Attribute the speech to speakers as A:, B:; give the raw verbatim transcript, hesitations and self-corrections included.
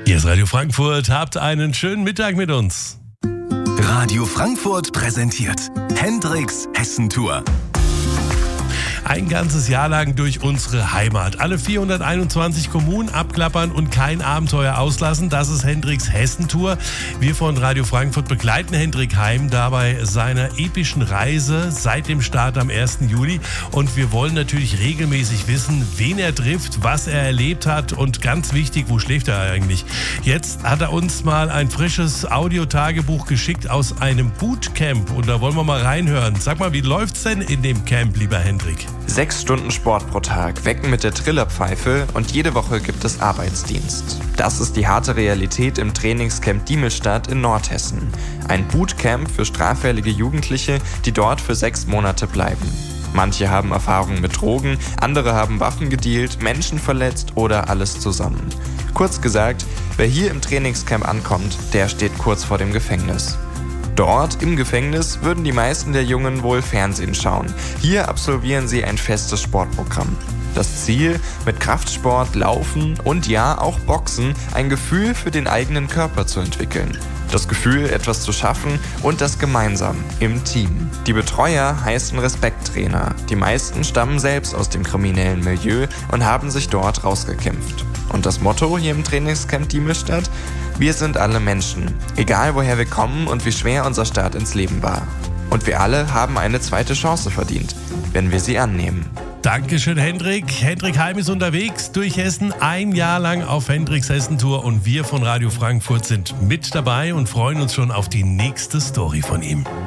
A: Hier ist Radio Frankfurt. Habt einen schönen Mittag mit uns.
B: Radio Frankfurt präsentiert Hendrix Hessentour.
A: Ein ganzes Jahr lang durch unsere Heimat. Alle vierhunderteinundzwanzig Kommunen abklappern und kein Abenteuer auslassen. Das ist Hendrix Hessentour. Wir von Radio Frankfurt begleiten Hendrik Heim dabei seiner epischen Reise seit dem Start am ersten Juli. Und wir wollen natürlich regelmäßig wissen, wen er trifft, was er erlebt hat und ganz wichtig, wo schläft er eigentlich? Jetzt hat er uns mal ein frisches Audiotagebuch geschickt aus einem Bootcamp und da wollen wir mal reinhören. Sag mal, wie läuft's denn in dem Camp, lieber Hendrik?
C: Sechs Stunden Sport pro Tag, wecken mit der Trillerpfeife und jede Woche gibt es Arbeitsdienst. Das ist die harte Realität im Trainingscamp Diemelstadt in Nordhessen. Ein Bootcamp für straffällige Jugendliche, die dort für sechs Monate bleiben. Manche haben Erfahrungen mit Drogen, andere haben Waffen gedealt, Menschen verletzt oder alles zusammen. Kurz gesagt, wer hier im Trainingscamp ankommt, der steht kurz vor dem Gefängnis. Dort, im Gefängnis, würden die meisten der Jungen wohl Fernsehen schauen. Hier absolvieren sie ein festes Sportprogramm. Das Ziel, mit Kraftsport, Laufen und ja auch Boxen ein Gefühl für den eigenen Körper zu entwickeln. Das Gefühl, etwas zu schaffen und das gemeinsam, im Team. Die Betreuer heißen Respekttrainer. Die meisten stammen selbst aus dem kriminellen Milieu und haben sich dort rausgekämpft. Und das Motto hier im Trainingscamp Diemelstadt? Wir sind alle Menschen, egal woher wir kommen und wie schwer unser Start ins Leben war. Und wir alle haben eine zweite Chance verdient, wenn wir sie annehmen.
A: Dankeschön, Hendrik. Hendrik Heim ist unterwegs durch Hessen, ein Jahr lang auf Hendrix Hessentour und wir von Radio Frankfurt sind mit dabei und freuen uns schon auf die nächste Story von ihm.